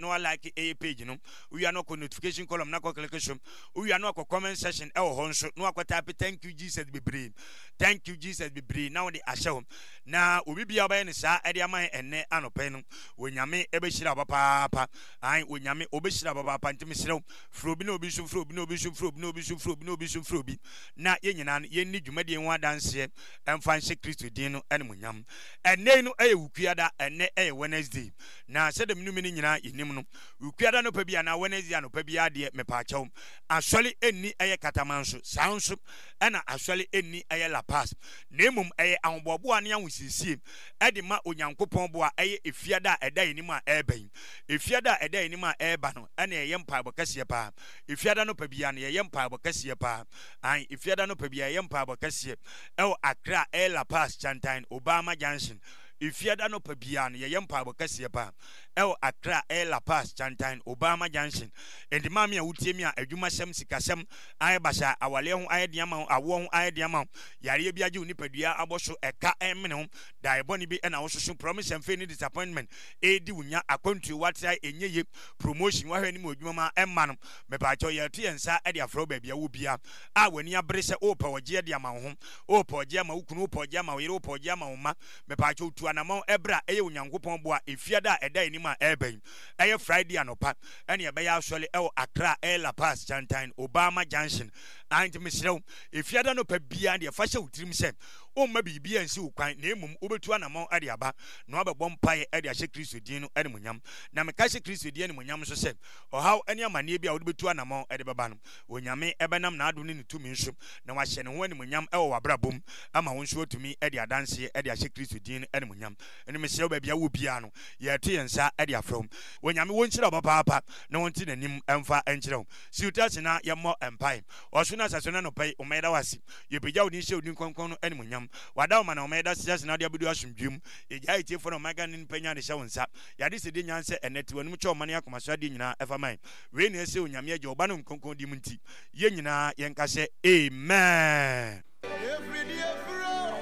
no like a page no we are no notification column na ko click so we are no comment section e wo ho nso no akwata thank you Jesus be brave thank you Jesus be brave now the ashe na obi bia ba ne saa e de aman enne anope no onyame e be hira papa an onyame obehira papa ntimi hira frobi na obi so frobi na obi so frobi na obi so frobi na obi so frobi na ye nyina no ye ni dwumade ho adanse emfa nse Kristo din no ene munyam enne no eye wukuada enne eye Wednesday na sedem no mini nyina yenim no wukuada no pa bia na Wednesday no pa bia de mepa chaw asole enni eye katamanso sanso ena asole enni eye La Paz nemum eye ahobọbo ane ahosisie ede ma onyankopon bo a eye efiada eda yenim a eben efiada eda yenim a eba no ene eye mpaabo kase pa efiada no pa bia na eye mpaabo kase pa an efiada no pa bia eye mpaabo kase ewo Accra La Paz Chantain Obama Junction ifiada no pa bia no ye mpaabo kase pa ewo Accra La Paz Chantain Obama Junction endi mami a wutiemi a adwuma sem sikasem aye basha awale ho aye diama ho awo ho aye diama yare bia je unipadua aboso eka emene ho dai boni bi na wo soso promise and fail disappointment edi wunya akwantu watrai enyeye promotion wa hwani mo adwuma ma emma no me ba cho ye to yensa e de afro ba bia wo bia a wani abere se o pa woje de ama ho o pa woje ama wukunu o pa woje ama wo yere o pa woje ama wo ma me ba cho tu anamon ebra eye onyankopon bo a efiada eda enima eben eye Friday anopa ene ye be ya asole e Accra La Paz Chantain Obama Junction anti misrew efiada no pa bia de fa hye wutirim se o ma bibia nsi ukwan na emum obetu anamon ade aba no abebọ mpae ade ahye Kristo din no ene munyam na me ka hye Kristo din ene munyam so se ohaw ene amane bia wo betu anamon ade beba no onyame ebenam na ado ne tumi nso na wa hye ne ho ene munyam e wo wabrabom ama wo nso otumi ade adanse ade ahye Kristo din ene munyam ene mesrew ba bia wo bia no ye to yensa ade afrom onyame wo nkyira papa na wonti nanim emfa enkyira si utase na ye mo empire oso na sasona no pai o meda wasi ye pegya woni hye odin konkon no ene munyam wada o mana o meda sase na de abedu asomdwem eja itie fo no maga nin panya de hye wonsa yade se de nyanse eneti wanum che o mane akomaso ade nyina efa man we na ese onyame agye oba no konkon di munti ye nyina ye nka hye amen every day fro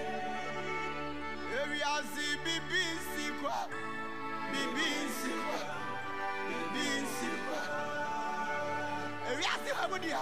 every asi BBC kwa BBC kwa every asi